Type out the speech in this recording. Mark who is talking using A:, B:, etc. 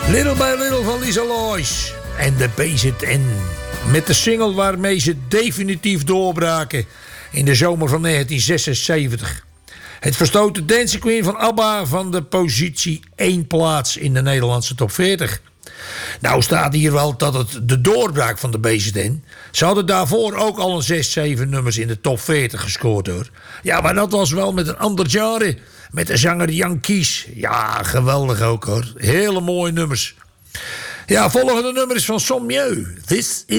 A: Little by Little van Lisa Lois en de BZN. Met de single waarmee ze definitief doorbraken in de zomer van 1976. Het verstoten Dancing Queen van ABBA van de positie 1 plaats in de Nederlandse top 40. Nou staat hier wel dat het de doorbraak van de BZN. Ze hadden daarvoor ook al een 6, 7 nummers in de top 40 gescoord hoor. Ja, maar dat was wel met een ander genre. Met de zanger Jan Kies. Ja, geweldig ook hoor. Hele mooie nummers. Ja, volgende nummer is van Sommieu. This is